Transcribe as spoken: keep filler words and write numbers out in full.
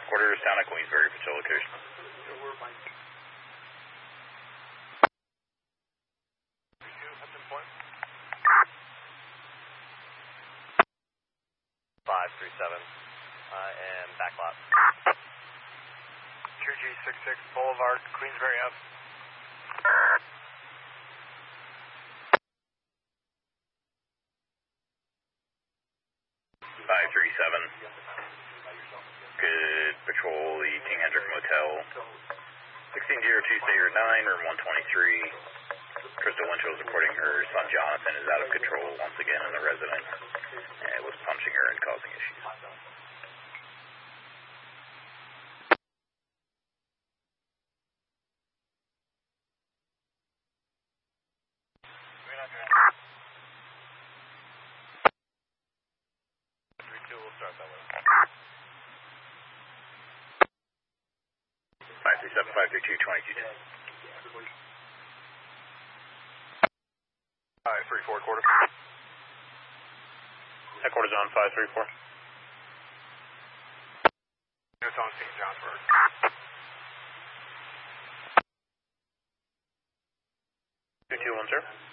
quarters, down at Queensbury for two location. five three seven, uh, and back lot. two G six six Boulevard, Queensbury up. five three seven. Could patrol the King Hendrick Motel. sixteen oh two, stay your nine, room one twenty-three. Crystal Winchell is reporting her son Jonathan is out of control once again in the residence and was punching her and causing issues. three two, we'll start that way. five three seven, five three two, twenty-two ten. five three four quarter. Headquarters on five three four. It's on Saint Johnsburg. two two one, sir.